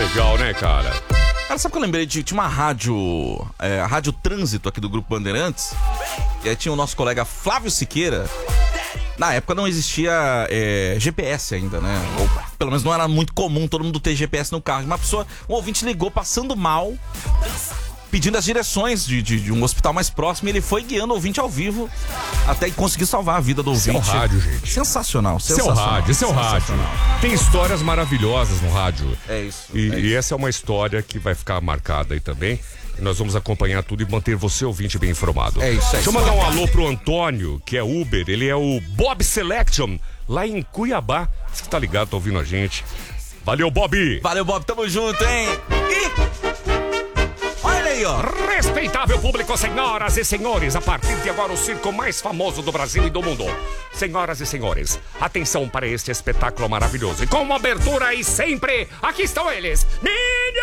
legal, né, cara? Cara, sabe que eu lembrei de... Tinha uma rádio... a Rádio Trânsito aqui do Grupo Bandeirantes. E aí tinha o nosso colega Flávio Siqueira. Na época não existia GPS ainda, né? Ou pelo menos não era muito comum todo mundo ter GPS no carro. Um ouvinte ligou passando mal, pedindo as direções de um hospital mais próximo. E ele foi guiando o ouvinte ao vivo até conseguir salvar a vida do ouvinte. Esse é o rádio, gente. Sensacional. Esse é o rádio. Tem histórias maravilhosas no rádio. É isso. E essa é uma história que vai ficar marcada aí também. E nós vamos acompanhar tudo e manter você, ouvinte, bem informado. É isso. Deixa eu mandar um alô pro Antônio, que é Uber. Ele é o Bob Selection, lá em Cuiabá. Você que tá ligado, tá ouvindo a gente. Valeu, Bob! Valeu, Bob. Tamo junto, hein? Olha aí, ó. Respeitável público, senhoras e senhores, a partir de agora o circo mais famoso do Brasil e do mundo. Senhoras e senhores, atenção para este espetáculo maravilhoso. E com uma abertura e sempre, aqui estão eles.